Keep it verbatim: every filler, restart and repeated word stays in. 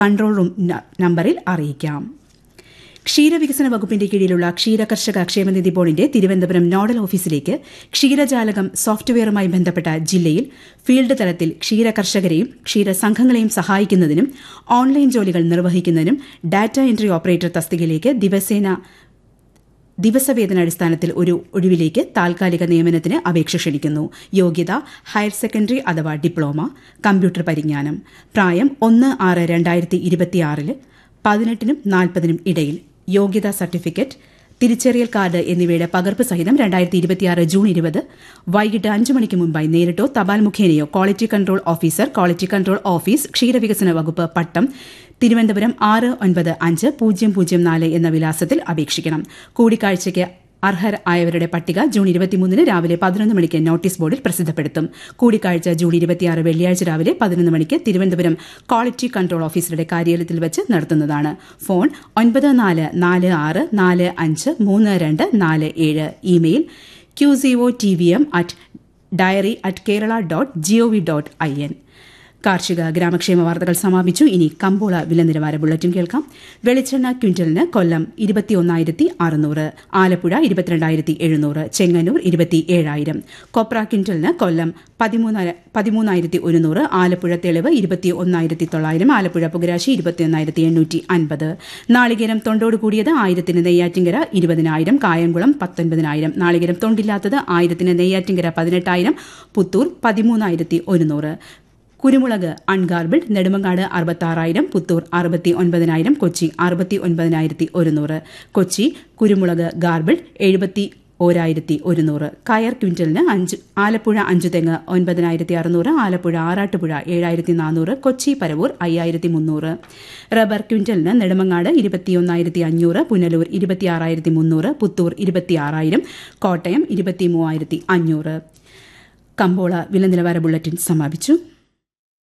Control room നമ്പറിൽ അറിയിക്കാം. ക്ഷീരവികസന വകുപ്പിന്റെ കീഴിലുള്ള ക്ഷീരകർഷക ക്ഷേമനിധി ബോർഡിന്റെ തിരുവനന്തപുരം നോഡൽ ഓഫീസിലേക്ക് ക്ഷീരജാലകം സോഫ്റ്റ്വെയറുമായി ബന്ധപ്പെട്ട ജില്ലയിൽ ഫീൽഡ് തലത്തിൽ ക്ഷീരകർഷകരെയും ക്ഷീരസംഘങ്ങളെയും സഹായിക്കുന്നതിനും ഓൺലൈൻ ജോലികൾ നിർവഹിക്കുന്നതിനും ഡാറ്റ എൻട്രി ഓപ്പറേറ്റർ തസ്തികയിലേക്ക് ദിവസേന ദിവസവേതനാടിസ്ഥാനത്തിൽ ഒരു ഒഴിവിലേക്ക് താൽക്കാലിക നിയമനത്തിന് അപേക്ഷ ക്ഷണിക്കുന്നു. യോഗ്യത ഹയർ സെക്കൻഡറി അഥവാ ഡിപ്ലോമ, കമ്പ്യൂട്ടർ പരിജ്ഞാനം. പ്രായം ഒന്ന് ആറ് രണ്ടായിരത്തി ഇരുപത്തിയാറില് പതിനെട്ടിനും നാൽപ്പതിനും ഇടയിൽ. യോഗ്യതാ സർട്ടിഫിക്കറ്റ്, തിരിച്ചറിയൽ കാർഡ് എന്നിവയുടെ പകർപ്പ് സഹിതം രണ്ടായിരത്തി ഇരുപത്തിയാറ് ജൂൺ ഇരുപത് വൈകിട്ട് അഞ്ച് മണിക്ക് മുമ്പായി നേരിട്ടോ തപാൽ മുഖേനയോ quality control officer, quality control office, ക്ഷീരവികസന വകുപ്പ്, പട്ടം, തിരുവനന്തപുരം ആറ് ഒൻപത് അഞ്ച് പൂജ്യം പൂജ്യം നാല് എന്ന വിലാസത്തിൽ അപേക്ഷിക്കണം. കൂടിക്കാഴ്ചയ്ക്ക് അർഹരായവരുടെ പട്ടിക ജൂൺ ഇരുപത്തിമൂന്നിന് രാവിലെ പതിനൊന്ന് മണിക്ക് നോട്ടീസ് ബോർഡിൽ പ്രസിദ്ധപ്പെടുത്തും. കൂടിക്കാഴ്ച ജൂൺ ഇരുപത്തിയാറ് വെള്ളിയാഴ്ച രാവിലെ പതിനൊന്ന് മണിക്ക് തിരുവനന്തപുരം ക്വാളിറ്റി കൺട്രോൾ ഓഫീസറുടെ കാര്യാലയത്തിൽ വെച്ച് നടത്തുന്നതാണ്. ഫോൺ ഒൻപത് നാല് നാല് ആറ് നാല് അഞ്ച് മൂന്ന് രണ്ട് നാല് ഏഴ്. Email ക്യൂസിഒ T V M at diary at Kerala dot G O V dot I N. കാർഷിക ഗ്രാമക്ഷേമ വാർത്തകൾ സമാപിച്ചു. ഇനി കമ്പോള വില നിലവാര ബുള്ളറ്റിൻ കേൾക്കാം. വെളിച്ചെണ്ണ ക്വിന്റലിന് കൊല്ലം ഇരുപത്തിയൊന്നായിരത്തി അറുന്നൂറ്, ആലപ്പുഴ ഇരുപത്തിരണ്ടായിരത്തി എഴുന്നൂറ്, ചെങ്ങന്നൂർ ഇരുപത്തിയേഴായിരം. കൊപ്ര ക്വിന്റലിന് കൊല്ലം പതിമൂന്നായിരത്തി ഒരുന്നൂറ്, ആലപ്പുഴ തെളിവ് ഇരുപത്തി ഒന്നായിരത്തി തൊള്ളായിരം, ആലപ്പുഴ പുകരാശി ഇരുപത്തിയൊന്നായിരത്തി എണ്ണൂറ്റി അൻപത്. നാളികേരം തൊണ്ടോട് കൂടിയത് ആയിരത്തിന് നെയ്യാറ്റിങ്കര ഇരുപതിനായിരം, കായംകുളം പത്തൊൻപതിനായിരം. നാളികേരം തൊണ്ടില്ലാത്തത് ആയിരത്തിന് നെയ്യാറ്റിങ്കര പതിനെട്ടായിരം, പുത്തൂർ പതിമൂന്നായിരത്തി ഒരുന്നൂറ്. കുരുമുളക് അൺഗാർബിൾഡ് നെടുമങ്ങാട് അറുപത്താറായിരം, പുത്തൂർ അറുപത്തി ഒൻപതിനായിരം, കൊച്ചി അറുപത്തി ഒൻപതിനായിരത്തി ഒരുന്നൂറ്. കൊച്ചി കുരുമുളക് ഗാർബിൾഡ് എഴുപത്തി ഓരായിരത്തി ഒരുന്നൂറ്. കയർ ക്വിന്റലിന് അഞ്ച് ആലപ്പുഴ അഞ്ചുതെങ്ങ് ഒൻപതിനായിരത്തി അറുന്നൂറ്, ആലപ്പുഴ ആറാട്ടുപുഴ ഏഴായിരത്തി നാനൂറ്, കൊച്ചി പരവൂർ അയ്യായിരത്തി മുന്നൂറ്. റബ്ബർ ക്വിന്റലിന് നെടുമങ്ങാട് ഇരുപത്തിയൊന്നായിരത്തി അഞ്ഞൂറ്, പുനലൂർ ഇരുപത്തിയാറായിരത്തി മുന്നൂറ്, പുത്തൂർ ഇരുപത്തിയാറായിരം, കോട്ടയം ഇരുപത്തി മൂവായിരത്തി അഞ്ഞൂറ്. കമ്പോള വില നിലവാര ബുള്ളറ്റിൻ സമാപിച്ചു.